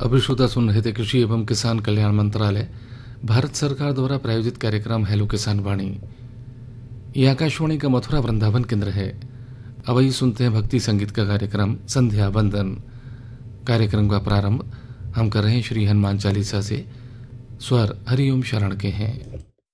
अभी श्रोता सुन रहे थे कृषि एवं किसान कल्याण मंत्रालय भारत सरकार द्वारा प्रायोजित कार्यक्रम हेलो किसान वाणी। ये आकाशवाणी का मथुरा वृंदावन केंद्र है। अब ही सुनते हैं भक्ति संगीत का कार्यक्रम संध्या वंदन। कार्यक्रम का प्रारंभ हम कर रहे हैं श्री हनुमान चालीसा से। स्वर हरिओम शरण के हैं।